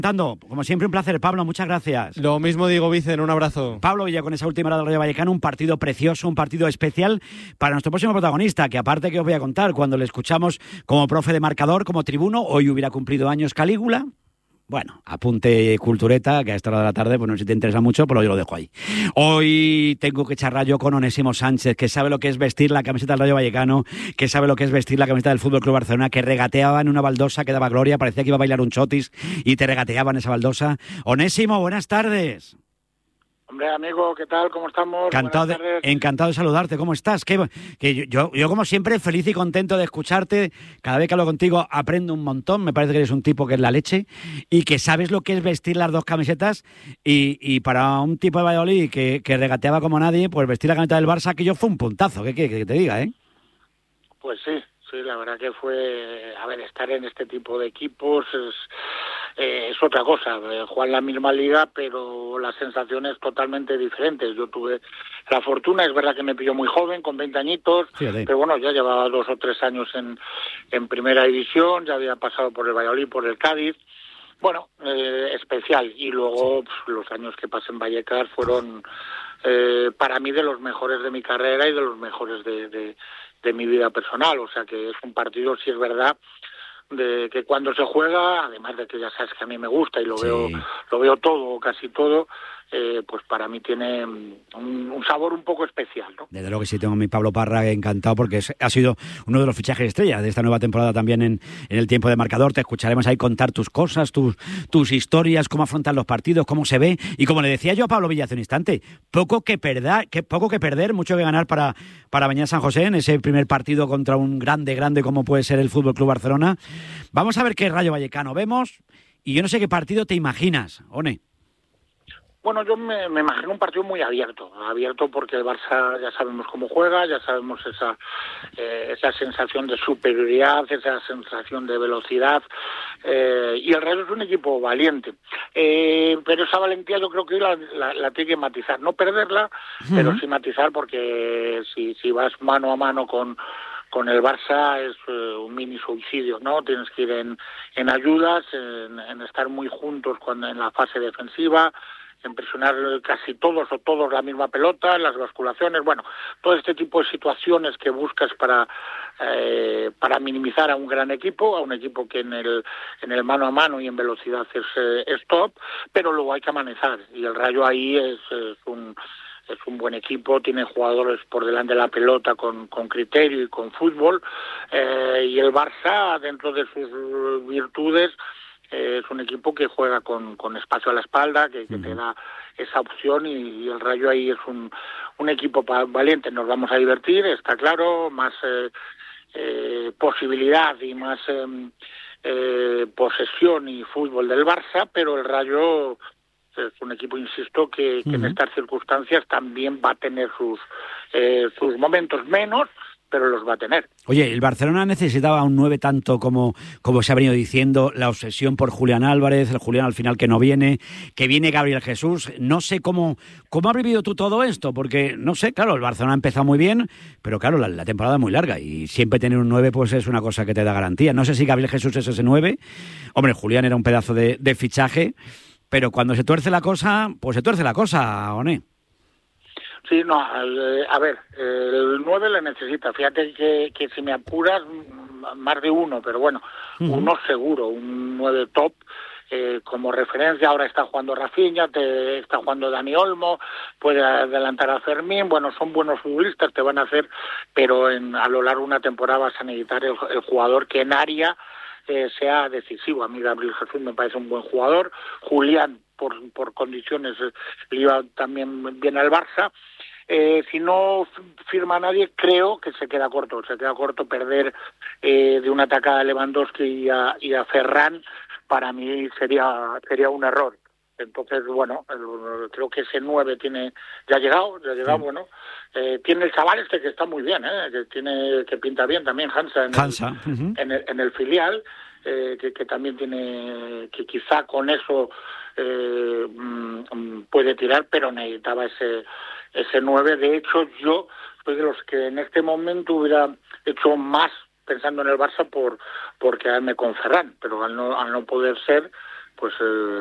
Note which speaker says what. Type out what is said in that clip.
Speaker 1: Como siempre, un placer. Pablo, muchas gracias.
Speaker 2: Lo mismo digo, Vicen, un abrazo.
Speaker 1: Pablo Villa con esa última hora del Rayo Vallecano, un partido precioso, un partido especial para nuestro próximo protagonista, que aparte que os voy a contar, cuando le escuchamos como profe de marcador, como tribuno, hoy hubiera cumplido años Calígula. Bueno, apunte cultureta, que a esta hora de la tarde, pues no sé si te interesa mucho, pero yo lo dejo ahí. Hoy tengo que charlar yo con Onésimo Sánchez, que sabe lo que es vestir la camiseta del Rayo Vallecano, que sabe lo que es vestir la camiseta del Fútbol Club Barcelona, que regateaba en una baldosa que daba gloria, parecía que iba a bailar un chotis y te regateaba en esa baldosa. Onésimo, buenas tardes.
Speaker 3: Hombre, amigo, ¿qué tal? ¿Cómo estamos?
Speaker 1: Encantado de saludarte. ¿Cómo estás? Que yo, como siempre, feliz y contento de escucharte. Cada vez que hablo contigo aprendo un montón. Me parece que eres un tipo que es la leche y que sabes lo que es vestir las dos camisetas. Y para un tipo de Valladolid que regateaba como nadie, pues vestir la camiseta del Barça, que yo fue un puntazo. ¿Qué que te diga, eh?
Speaker 3: Pues sí, la verdad que fue... A ver, estar en este tipo de equipos es otra cosa. Jugar en la misma liga, pero las sensaciones totalmente diferentes. Yo tuve la fortuna, es verdad que me pilló muy joven, con 20 añitos,
Speaker 1: Fíjate.
Speaker 3: Pero bueno, ya llevaba 2 o 3 años en primera división, ya había pasado por el Valladolid, por el Cádiz. Bueno, especial. Y luego los años que pasé en Vallecas fueron para mí de los mejores de mi carrera y de los mejores de mi vida personal. O sea que es un partido, si es verdad, de que cuando se juega, además de que ya sabes que a mí me gusta y lo veo todo, casi todo, pues para mí tiene un sabor un poco especial, ¿no?
Speaker 1: Desde luego que sí, tengo a mi Pablo Parra encantado porque ha sido uno de los fichajes estrella de esta nueva temporada también en el tiempo de marcador. Te escucharemos ahí contar tus cosas, tus historias, cómo afrontar los partidos, cómo se ve. Y como le decía yo a Pablo Villa hace un instante, poco que perder, mucho que ganar para mañana San José en ese primer partido contra un grande como puede ser el Fútbol Club Barcelona. Vamos a ver qué Rayo Vallecano vemos y yo no sé qué partido te imaginas, One.
Speaker 3: Bueno, yo me imagino un partido muy abierto porque el Barça ya sabemos cómo juega, ya sabemos esa sensación de superioridad, esa sensación de velocidad, y el Rayo es un equipo valiente, pero esa valentía yo creo que la tiene que matizar, no perderla, pero sí matizar, porque si vas mano a mano con el Barça es un mini suicidio, ¿no? Tienes que ir en ayudas, en estar muy juntos en la fase defensiva, en presionar casi todos la misma pelota, las basculaciones, bueno, todo este tipo de situaciones que buscas para minimizar a un gran equipo, a un equipo que en el mano a mano y en velocidad es top, pero luego hay que amanecer, y el Rayo ahí es un buen equipo, tiene jugadores por delante de la pelota con criterio y con fútbol, y el Barça, dentro de sus virtudes, es un equipo que juega con espacio a la espalda, que te da esa opción, y el Rayo ahí es un equipo valiente. Nos vamos a divertir, está claro, más posibilidad y más posesión y fútbol del Barça, pero el Rayo es un equipo, insisto, que en estas circunstancias también va a tener sus momentos menos, pero los va a tener.
Speaker 1: Oye, el Barcelona necesitaba un 9 tanto como se ha venido diciendo, la obsesión por Julián Álvarez, el Julián al final que no viene, que viene Gabriel Jesús. No sé cómo has vivido tú todo esto, porque, no sé, claro, el Barcelona ha empezado muy bien, pero claro, la temporada es muy larga y siempre tener un 9 pues es una cosa que te da garantía. No sé si Gabriel Jesús es ese 9. Hombre, Julián era un pedazo de fichaje, pero cuando se tuerce la cosa, pues se tuerce la cosa, ¿o no?
Speaker 3: Sí, no, a ver, el 9 le necesita. Fíjate que si me apuras, más de uno, pero bueno, uno seguro, un 9 top. Como referencia, ahora está jugando Rafinha, está jugando Dani Olmo, puede adelantar a Fermín. Bueno, son buenos futbolistas, te van a hacer, pero a lo largo de una temporada vas a necesitar el jugador que en área sea decisivo. A mí Gabriel Jesús me parece un buen jugador. Julián, por condiciones, le iba también bien al Barça. Si no firma nadie, creo que se queda corto perder de una atacada a Lewandowski y a Ferran. Para mí sería un error. Entonces, bueno, creo que ese 9 ya ha llegado, bueno. Tiene el chaval que está muy bien, que pinta bien también, Hansa, en el filial, que también tiene, que quizá con eso puede tirar, pero necesitaba ese 9. De hecho, yo soy de los que en este momento hubiera hecho más pensando en el Barça por quedarme con Ferran, pero al no poder ser, pues